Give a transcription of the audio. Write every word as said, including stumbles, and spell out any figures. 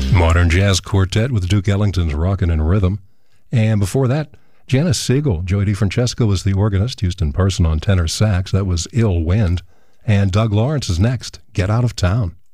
Modern Jazz Quartet with Duke Ellington's Rockin' in Rhythm. And before that, Janice Siegel. Joey DeFrancesco was the organist. Houston Person on tenor sax. That was Ill Wind. And Doug Lawrence is next. Get Out of Town.